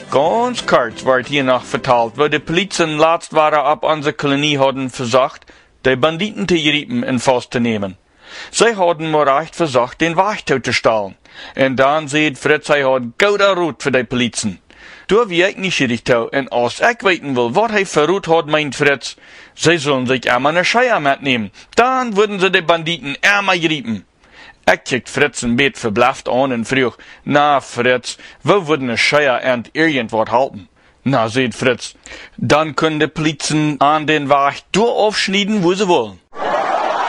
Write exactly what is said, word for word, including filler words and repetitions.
Ganz kurz wird hier noch vertalt, wo die Polizien laatst waren ab unsere Kolonie hadden versucht, die Banditen zu greifen und festzunehmen. Sie hadden maar recht versucht, den Wachtau zu stehlen. Und dann sieht Fritz, sie hat gouda Rot für die Polizien. Da wie ich nicht richtig und als ich wissen will, was er für Rot hat, meint Fritz, sie sollen sich einmal eine Scheier mitnehmen. Dann würden sie die Banditen einmal greifen. Ich kickt Fritz ein Bett verblasst an und frug, na Fritz, wo würden eine Scheier und irgendwas halten? Na, seht Fritz, dann können die Polizien an den Wacht durch aufschneiden, wo sie wollen.